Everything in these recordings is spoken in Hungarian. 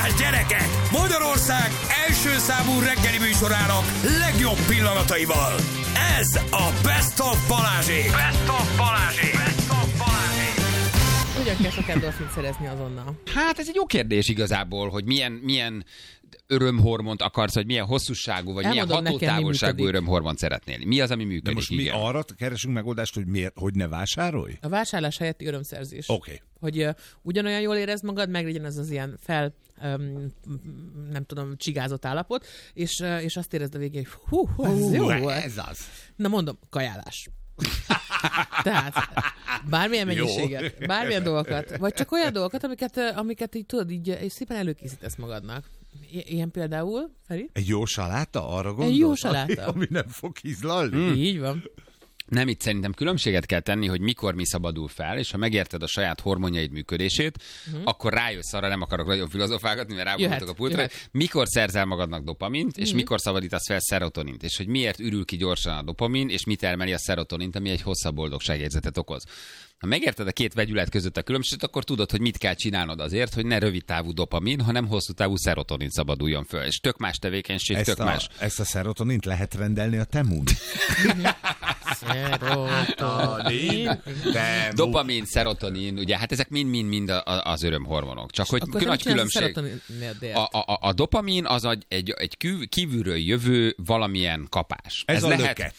Gyerekek, Magyarország első számú reggeli műsorának legjobb pillanataival. Ez a Best of Balázsék. Best of Balázsék. Best of Balázsék. Hogyan kell sok endorfint szerezni azonnal? Hát ez egy jó kérdés igazából, hogy milyen örömhormont akarsz, vagy milyen hosszúságú, vagy Elmondom milyen hatótávolságú nekem, örömhormont szeretnél. Mi az, ami működik? De most mi arra keresünk megoldást, hogy miért, hogy ne vásárolj? A vásárlás helyetti örömszerzés. Oké. Hogy ugyanolyan jól érezd magad, meg legyen az ilyen nem tudom, csigázott állapot, és azt érezd a végén, hogy ez jó volt. Ez az. Na mondom, kajálás. Tehát bármilyen mennyiséget, bármilyen dolgokat, vagy csak olyan dolgokat, amiket így tudod, így szépen előkészítesz magadnak. Ilyen például, Feri? Egy jó saláta, arra gondolsz? Egy jó saláta. Ami nem fog ízlalni? Így van. Nem, itt szerintem különbséget kell tenni, hogy mikor mi szabadul fel, és ha megérted a saját hormonjaid működését, akkor rájössz arra, nem akarok nagyon filozofálgatni, mert rábomoltok a pultra, mikor szerzel magadnak dopamint, és mikor szabadítasz fel szerotonint, és hogy miért ürül ki gyorsan a dopamin, és mit termeli a szerotonint, ami egy hosszabb boldogságérzetet okoz. Ha megérted a két vegyület között a különbséget, akkor tudod, hogy mit kell csinálnod azért, hogy ne rövid távú dopamin, hanem hosszú távú szerotonin szabaduljon föl. És tök más tevékenység, más. Ezt a szerotonint lehet rendelni a Temun? Szerotonin. Dopamin, szerotonin, ugye, hát ezek mind az örömhormonok. Csak hogy akkor nagy különbség. A dopamin az egy kívülről jövő valamilyen kapás. Ez a löket.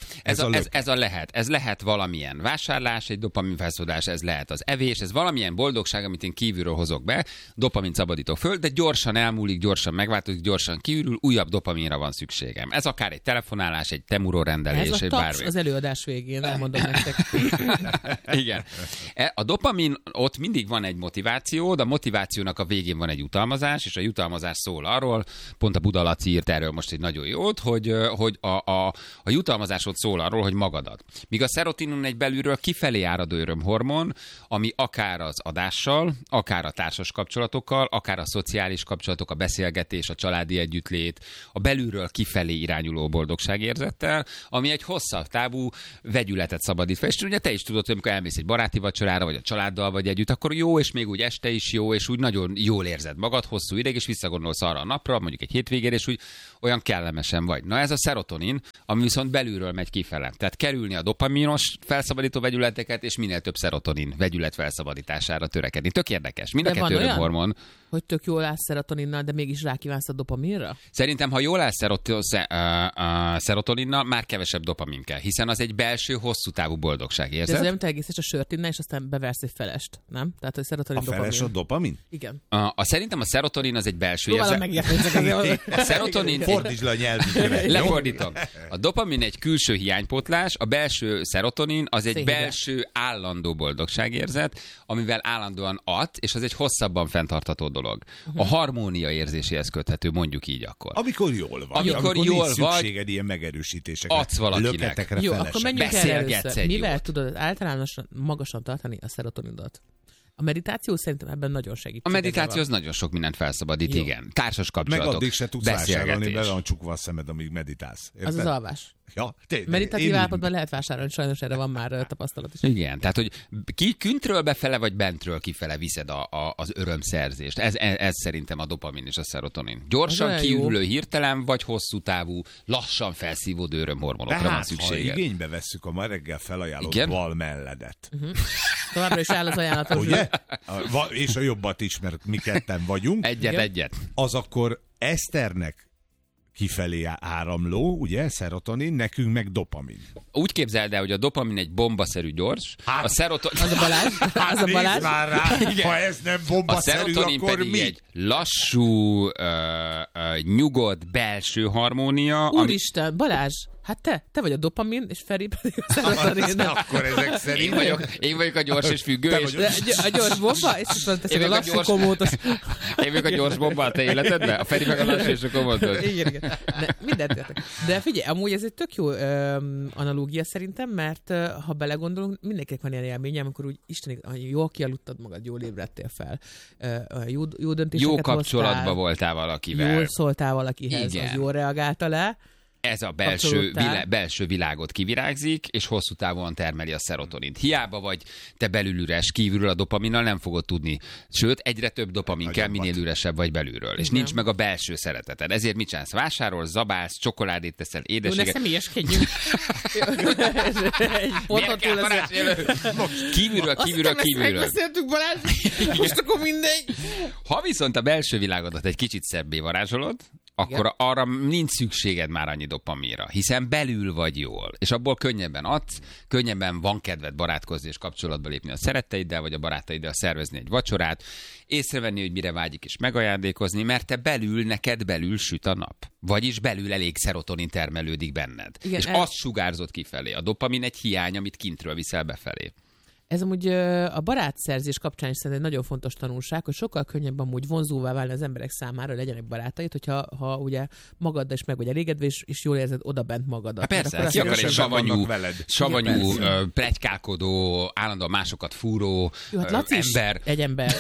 Ez lehet valamilyen vásárlás, egy dopamin felszabadulás, ez lehet az evés, ez valamilyen boldogság, amit én kívülről hozok be, dopamin szabadítok föl, de gyorsan elmúlik, gyorsan megváltozik, gyorsan kiürül, újabb dopaminra van szükségem. Ez akár egy telefonálás, egy Temuro rendelés, ez a egy taps bármi. az előadás végén, elmondom nektek. Igen. A dopamin, ott mindig van egy motiváció, de a motivációnak a végén van egy jutalmazás, és a jutalmazás szól arról, pont a Buda Laci írt erről most egy nagyon jót, hogy a jutalmazásod szól arról, hogy magadat. Míg a szerotinin egy belülről kifelé áradó örömhormon, ami akár az adással, akár a társas kapcsolatokkal, akár a szociális kapcsolatok, a beszélgetés, a családi együttlét, a belülről kifelé irányuló boldogságérzettel, ami egy hosszabb távú vegyületet szabadít fel. És ugye te is tudod, hogy amikor elmész egy baráti vacsorára, vagy a családdal vagy együtt, akkor jó, és még úgy este is jó, és úgy nagyon jól érzed magad hosszú ideig, és visszagondolsz arra a napra, mondjuk egy hétvégére, és úgy olyan kellemesen vagy. Na ez a szerotonin, ami viszont belülről megy kifele. Tehát kerülni a dopaminos felszabadító vegyületeket, és minél több szerotonin vegyület felszabadítására törekedni. Tök érdekes. Mind a kettő örömhormon. Hogy tök jól állsz szerotoninnal, de mégis rákívánsz a dopaminra? Szerintem, ha jól állsz szerotoninnal, már kevesebb dopamin kell, hiszen az egy belső, hosszú távú boldogságérzet. De ez nem te egész a sört innen, és aztán beversz egy felest, nem? Tehát, hogy szerotonin, a feles a dopamin? Igen. Szerintem a szerotonin az egy belső érzet. A szerotonin... Fordítsd le a nyelvükre. Lefordítom. A dopamin egy külső hiánypótlás, a belső szerotonin az egy belső állandó boldogságérzet, amivel állandóan ad, és az egy hosszabban fenntartható dolog. A harmónia érzéséhez köthető, mondjuk így akkor. Amikor jól vagy. Amikor jól nincs vagy, szükséged ilyen megerősítésekre. adsz valakinek. Jó, akkor menjünk el először. Mivel jót. Tudod általánosan magasan tartani a szerotonidat? A meditáció szerintem ebben nagyon segít. A meditáció az nagyon sok mindent felszabadít, jó. Igen. Társas kapcsolatok, meg addig se tudsz vásárolni, beszélgetés. be van csukva a szemed, amíg meditálsz. Érted? Az az alvás. Ja, meditatív állapotban lehet vásárolni, sajnos erre van már tapasztalat is. Igen, tehát hogy kintről befele vagy bentről kifele viszed az örömszerzést. Ez szerintem a dopamin és a szerotonin. Gyorsan kiürülő, hirtelen vagy hosszú távú, lassan felszívódó örömhormonokra van szükséged. Ha igénybe vesszük a ma reggel felajánlott bal melledet. Továbbra is áll az ajánlatos. Ugye? És a jobbat is, mert mi ketten vagyunk. Egyet. Az akkor Eszternek kifelé áramló, ugye, szerotonin, nekünk meg dopamin. Úgy képzeld el, hogy a dopamin egy bombaszerű gyors, a szerotonin... Az a Balázs. Az a Balázs. Már rá, ha ez nem bombaszerű, akkor pedig mi? egy lassú, nyugodt belső harmónia. Úristen, Balázs! Hát te vagy a dopamin, és Feri pedig a szerotonin. Akkor ezek szerint... Én vagyok a gyors és függő. A gyors bomba, és azt teszek a lassú komótos. Én vagyok a gyors bomba a te életedben? A Feri meg a lassú és a komótos. Igen. Mindent értek. De figyelj, amúgy ez egy tök jó analógia szerintem, mert ha belegondolunk, mindenkinek van ilyen élménye, amikor úgy Istenik, jól kialudtad magad, jól ébredtél fel. Jó döntéseket Jó kapcsolatban voltál valakivel. Jól szóltál valakihez, Igen. az jól reagálta le. ez a belső világot kivirágzik, és hosszú távon termeli a szerotonint. Hiába vagy te belül üres, kívülről a dopaminnal nem fogod tudni. Sőt, egyre több dopamin kell, minél üresebb vagy belülről. És nincs meg a belső szereteted. Ezért mit csinálsz? Vásárolsz, zabálsz, csokoládét teszel, édességet. Ne személyeskedjünk. Egy ponton túl Kívülről. Megbeszéltük, Balázs, most akkor mindegy. Ha viszont a belső világodat egy kicsit szebbé varázsolod, akkor arra nincs szükséged már annyi dopaminra, hiszen belül vagy jól, és abból könnyebben adsz, könnyebben van kedved barátkozni és kapcsolatba lépni a szeretteiddel, vagy a barátaiddal szervezni egy vacsorát, észrevenni, hogy mire vágyik és megajándékozni, mert te neked belül süt a nap. Vagyis belül elég szerotonin termelődik benned. Igen, és azt sugárzott kifelé. A dopamin egy hiány, amit kintről viszel befelé. Ez amúgy a barátszerzés kapcsán is szerintem egy nagyon fontos tanulság, hogy sokkal könnyebb amúgy vonzóvá válni az emberek számára, hogy legyenek barátaid, hogyha ugye magaddal is meg vagy elégedve, és jól érzed odabent magadat. Hát persze, ki akar egy savanyú, pletykálkodó, állandóan másokat fúró ember. Egy ember.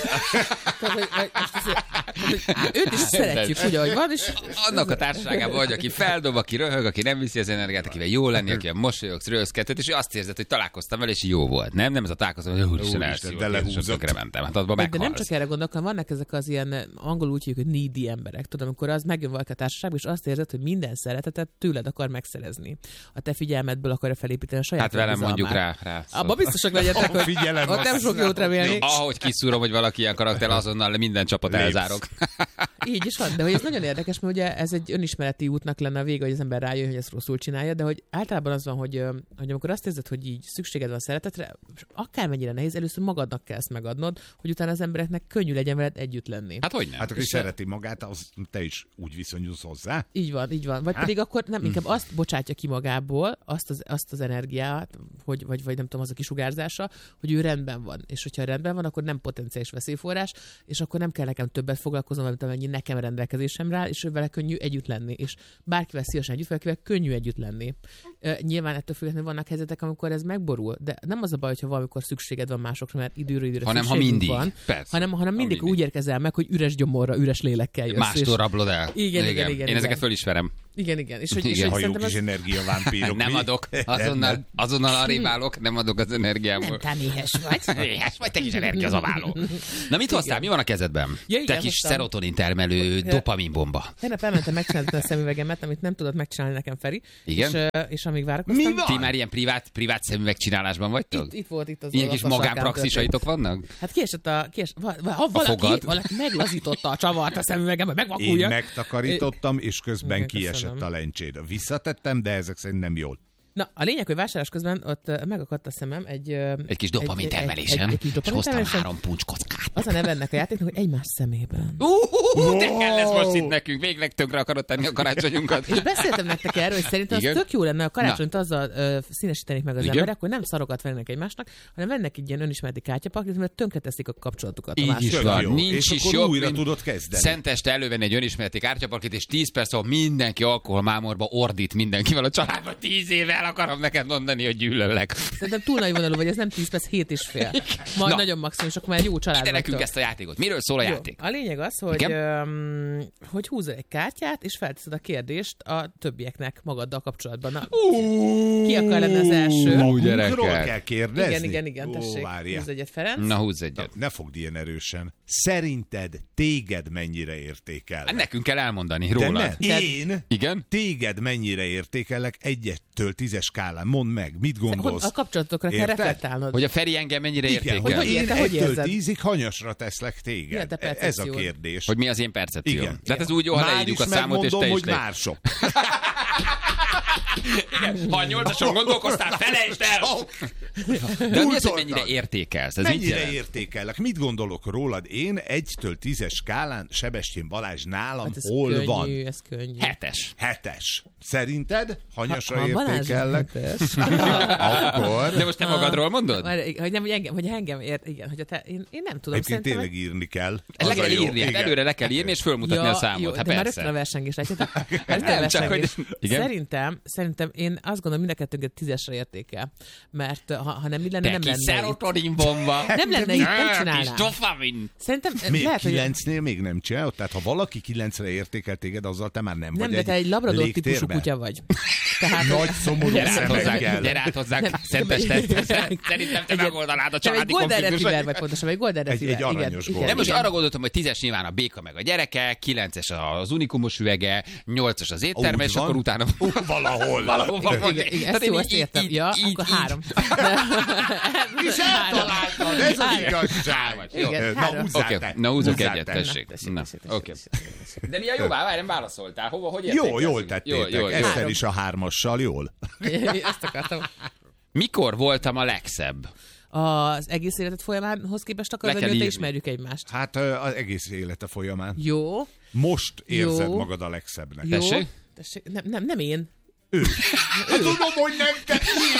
Őt is szeretjük, ugye, hogy van, és... Annak a társaságában vagy, aki feldob, aki röhög, aki nem viszi az energiát, akivel jó lenni, aki mosolyogsz, röhözkedhet, és azt érzed, hogy találkoztam vele, és jó volt. Nem ez a találkozom, hogy úristen, elszívott, mentem. Hát abban meghalsz. De nem csak erre gondolok, hanem vannak ezek az ilyen, angolul úgy hívjuk, hogy needy emberek. Tudom, amikor az megjön valaki a társaságba, és azt érzed, hogy minden szeretetet tőled akar megszerezni. A te figyelmedből akarja felépíteni a saját. Hát velem mondjuk rá. Abba biztosak legyetek, hogy ott nem sok jót remélni. Ahogy kiszúrom, hogy valaki ilyen karakter, azonnal minden csapat elzárok. Így is van, de hogy ez nagyon érdekes, mert ugye ez egy önismereti útnak lenne a vége, hogy az ember rájön, hogy ezt rosszul csinálja, de hogy általában az van, hogy amikor azt érzed, hogy így szükséged van a szeretetre, akármennyire nehéz, először magadnak kell ezt megadnod, hogy utána az embereknek könnyű legyen veled együtt lenni. Hát hogy nem? Hát aki szereti magát, az te is úgy viszonyulsz hozzá. Így van. Vagy pedig akkor nem, inkább azt bocsátja ki magából, azt az energiát, vagy nem tudom, az a kisugárzása, hogy ő rendben van. És hogyha rendben van, akkor nem potenciális veszélyforrás, és akkor nem kell nekem többet foglalkoznom, mint amennyi nekem rendelkezésemre áll, és vele könnyű együtt lenni. És bárkivel szívesen együtt, valakivel könnyű együtt lenni. Nyilván ettől függetlenül vannak helyzetek, amikor ez megborul, de nem az a baj, hogyha valamikor szükséged van másokra, mert időről időre hanem ha mindig van, persze, hanem mindig úgy érkezel meg, hogy üres gyomorra, üres lélekkel jössz. Mástól rablod el. Igen. Én ezeket fölismerem. Igen. És hogy hajók és energiavámpírok. Nem adok. Azonnal arrébb állok, nem adok az energiámból. Nem, te éhes vagy. Éhes vagy, te kis energiazaváló. Na mit hoztál? Mi van a kezedben? Te kis szerotonin termelő dopaminbomba. Tegnap elmentem megcsinálni a szemüvegemet, amit nem tudott megcsinálni nekem Feri. Igen? És amíg várakoztam. Mi van? Ti már ilyen privát szemüvegcsinálásban vagytok? Itt volt az ilyen kis magánpraxisaitok vannak? Hát valaki meglazította a csavart a szemüvegembe, megvakulja. Én megtakarítottam, és közben kiesett a lencséd. Visszatettem, de ezek szerint nem jól. Na, a lényeg, hogy vásárlás közben ott megakadt a szemem egy kis dopamin termelésen, és hoztam 3 puncskockát. Az a neve ennek a játéknak, hogy egymás szemében. De kell lesz most itt nekünk, végleg tönkre akarod tenni a karácsonyunkat. És beszéltem nektek erről, hogy szerintem az tök jó lenne, a karácsonyt azzal színesítenék meg az emberek, hogy nem szarokat vennének egymásnak, hanem vennek egy ilyen önismereti kártyapaklit, mert tönkreteszik a kapcsolatukat. Így is van, nincs is jobb, újra tudod kezdeni. Szenteste elővenni egy önismereti kártyapaklit, és 10 perc alatt mindenki alkoholmámorba ordít mindenkivel a családban 10 éve. Akarom neked mondani, hogy gyűlöllek. Szerintem túl nagy vonalú vagy, ez nem 10 perc, 7,5. Majd nagyon maximum, és akkor már jó család. Ide nekünk ezt a játékot. Miről szól a játék? A lényeg az, hogy húzol egy kártyát, és felteszed a kérdést a többieknek magaddal kapcsolatban. Na, ki akar lenni az első? Magunkról kell kérdezni? Igen, tessék. Húzz egyet, Ferenc. Na, húzz egyet. Ne fogd ilyen erősen. Szerinted téged mennyire értékel? Nekünk kell elmondani rólad. Én igen? Téged mennyire értékelek 1-től 10-es skálán? Mondd meg, mit gondolsz? A kapcsolatokra kell reflektálnod. Hogy a Feri engem mennyire értékel? Hogy én hogy 1-től 10-ig hanyasra teszlek téged. Ez a kérdés. Hogy mi az én percepcióm. Igen. Tehát ez úgy jó, ha leírjuk a számot, és te is hogy már sok. Igen, ha 8-ason gondolkoztál, felejtsd el! De mi az, hogy mennyire értékelsz? Ez mennyire értékelek? Mit gondolok rólad? Én 1-től 10-es skálán Sebestyén Balázs nálam hát hol könnyű, van? Ez könnyű. 7-es. Szerinted? Hanyasra értékellek? Akkor. De most te magadról mondod? Hogy engem ért, igen. Hogy én nem tudom. Egyébként tényleg írni kell. Le kell írni, előre le kell írni, és fölmutatni a számot. Jó, hát de persze. már rögtön a versengés, Nem, csak hogy... Szerintem én azt gondolom, mind a kettőnket 10-esre értékel. Mert ha nem így lenne, nem lenne szerotonin bomba. Nem lenne itt, nem Kis csinálnám. dopamin. Szerintem Még lehet, hogy 9-nél még nem csinálod? Tehát ha valaki 9-re értékel téged, azzal te már nem vagy nem, de te egy labrador típusú légtérben. kutya vagy. Tehát, Nagy szomorú szemekkel. Gyere át hozzánk, Nem, szenteste. Szerintem te megoldanád a te egy családi golden konfliktus. retriever vagy pontosan, egy golden retriever. egy aranyos golden. Nem, most arra gondoltam, hogy 10-es nyilván a béka meg a gyereke, 9-es az unikumos üvege, 8-as az étterme, Úgy és van. akkor utána... Valahol. Igen, ezt jó, ezt értem. Ja, akkor 3. És eltaláltad, ez az igazság. Igen, Na, 3. Oké, te. na húzzuk Húzzál egyet, te. tessék. Na, oké. De milyen jó, nem válaszoltál. Hogy Jó, értékelsz? jól tettétek. Jó. Eszter is a 3-assal, jól? Ezt akartam. Mikor voltam a legszebb? Az egész életed folyamánhoz képest akarod, Le hogy kell te írni. ismerjük egymást. Hát az egész élete folyamán. Jó. Most érzed Jó. magad a legszebbnek. Jó. Tessék? Tessék. Nem én. Tudom, hogy nem te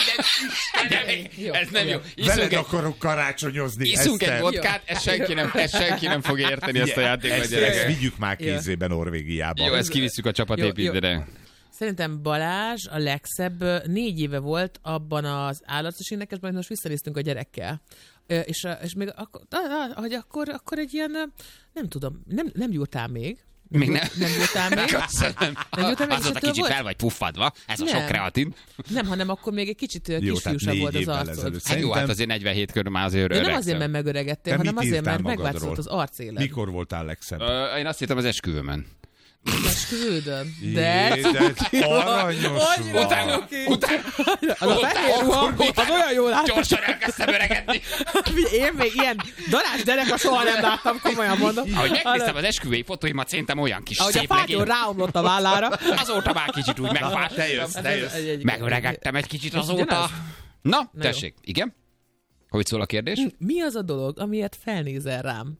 Jó. Ez nem jó. veled akarok karácsonyozni, Iszunk egy Eszter. vodkát, ezt senki nem fog érteni ezt a játékot, Ezt gyerekek. vigyük már kézébe Norvégiába. Jó, ezt kivisszük a csapatépítőre. Szerintem Balázs a legszebb 4 éve volt abban az állatos énekesben, hogy most visszanéztünk a gyerekkel. És még akkor egy ilyen, nem tudom, nem gyúrtál még. Még nem. Nem gyúrtál még. Köszönöm. Nem gyúrtál még, és Azóta ettől kicsit volt? fel vagy puffadva, ez a sok Nem. kreatin. Nem, hanem akkor még egy kicsit Jó, tehát kisfiúsabb 4 volt az évvel arcod. ezelőtt. Hát jó, hát azért 47 körül már azért De nem azért, öregszem. mert megöregedtél, Te hanem mit azért, írtál mert magadról? megváltozott az arcéled. Mikor voltál legszebb? Én azt hittem az esküvőmen. Esküvődön. De... aranyos Hogy vagy. Utána Az a fehér ruha, az olyan jól láttam. gyorsan elkezdtem öregedni. Én még ilyen darás dereka soha nem láttam, komolyan mondom. Ahogy megnéztem az esküvői fotóimat, szerintem olyan kis Ahogy a szép fátyol legény. ráomlott a vállára. Azóta már kicsit úgy megváltoztam. Te jössz. Megöregedtem egy kicsit Ez azóta. ugyanaz? Na, jó. tessék. Igen? Hogy szól a kérdés? Mi az a dolog, amiért felnézel rám?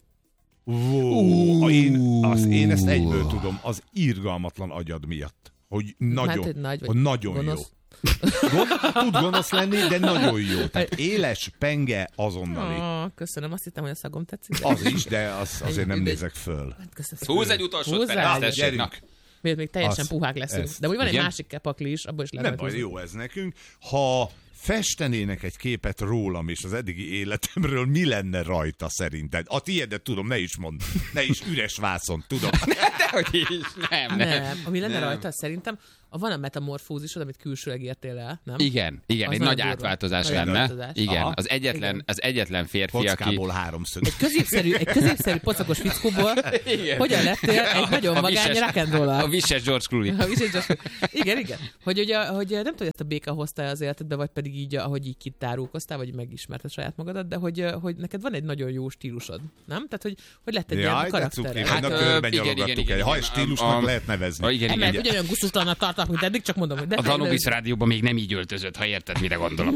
Én ezt egyből tudom, az irgalmatlan agyad miatt. Hogy nagyon, hogy nagy vagy hogy nagyon jó. gonosz. Tud gonosz lenni, de nagyon jó. Tehát éles, penge, azonnali. Köszönöm, azt hittem, hogy a szagom tetszik. Az is, de azért nem Mindegy. nézek föl. Köszönöm. Húzz egy utolsót, Húzzál. Ferenc, Na, tessék. Na. Még teljesen Az. puhák leszünk. Ez. De úgy van egy Igen? másik pakli is, abból is Nem lehet baj, húzni. jó ez nekünk. Ha festenének egy képet rólam és az eddigi életemről, mi lenne rajta szerinted? A tiédet tudom, ne is mondd. Ne is üres vászon, tudom. Dehogy is. Nem. Ami lenne rajta, szerintem, van a metamorfózisod, amit külsőleg értél el, nem? Igen, Az egy nagyon nagy durva. átváltozás Nagy lenne. átváltozás. Igen, Aha. az egyetlen férfi, aki... Kockából háromszög. Egy középszerű pocakos fickóból hogyan lettél egy nagyon magány rock'n'roller? A vises George Clooney. Igen. Hogy nem tudom, hogy ezt a béka hoztál az életedbe, vagy pedig így, ahogy így kitárulkoztál, vagy megismerted saját magadat, de hogy neked van egy nagyon jó stílusod, nem? Tehát, hogy lett egy ilyen Jaj, de karakter. cuki, Hát, vagy na körben igen, nyalogattuk igen, el. Ha igen. stílusnak lehet nevezni. Igen, Mert igen. ugyanolyan gusztustalannak tartanak, mint eddig, csak mondom, hogy de Az Anubis rádióban még nem így öltözött, ha érted, mire gondolom.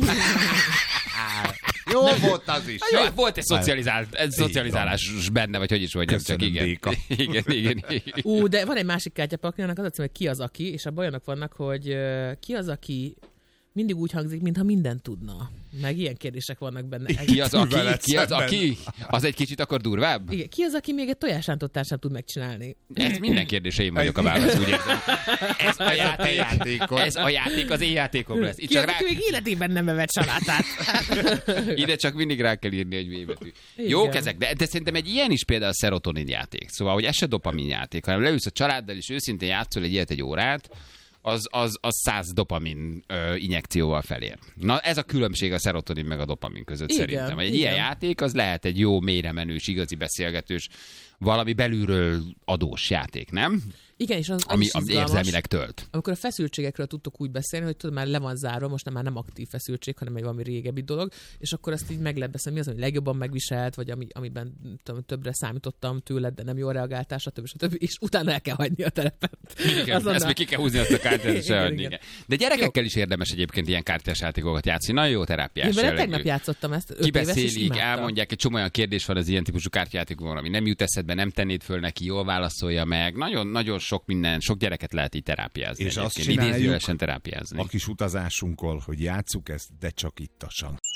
Jó volt az is. Jó, volt egy szocializálás benne, vagy hogy is mondjam, csak Köszönöm, igen. Béka. Igen. De van egy másik kártyapakli, annak az a cím, hogy ki az aki, és abban olyanok vannak, hogy ki az, aki mindig úgy hangzik, mintha mindent tudna. Meg ilyen kérdések vannak benne. Ki az aki? Veled Ki az szemben. aki? Az egy kicsit akkor durvább? Igen, ki az, aki még egy tojásrántottát sem tud megcsinálni? Ez minden kérdésre én vagyok a válasz, úgy érzem. Ez a játékon. Ez a játék az én játékom lesz. Itt Ki az, csak aki még életében nem evett salátát? ide csak mindig rá kell írni egy V-betű. Igen. Jók ezek, de szerintem egy ilyen is például a szerotonin játék. Szóval, hogy ez se dopamin játék, hanem leülsz a családdal, és őszintén játszol egy ilyet egy órát, az 100 dopamin injekcióval felér. Na ez a különbség a szerotonin meg a dopamin között Igen, szerintem. Egy igen. ilyen játék az lehet egy jó, mélyre menős, igazi beszélgetős, valami belülről adós játék, nem? Igen, és az Ami is izgalmas, érzelmileg tölt. amikor a feszültségekről tudtok úgy beszélni, hogy tudod, már le van zárva, most már nem aktív feszültség, hanem egy valami régebbi dolog, és akkor azt így meg lehet beszélni, mi az, ami legjobban megviselt, vagy amiben tudom, többre számítottam tőled, de nem jól reagáltál, stb. És utána el kell hagyni a terepet. Igen, Azonnal. ezt még ki kell húzni azt a kártyát, és Igen, elhagyni, igen. igen. De gyerekekkel is érdemes egyébként ilyen kártyás játékokat játszani. Nagyon jó terápiás Én vele jellegű. tegnap játszottam ezt, 5 éves, és Kibeszélik, imádtam. elmondják, egy csomó olyan kérdés van az ilyen típusú kártyajátékokon, ami nem jut eszedbe, nem tennéd föl neki, jól válaszolja meg. Nagyon sok minden, sok gyereket lehet így terápiázni. És azt egyébként. csináljuk Idézőjelesen terápiázni. A kis utazásunkkal, hogy játsszuk ezt, de csak ittasan.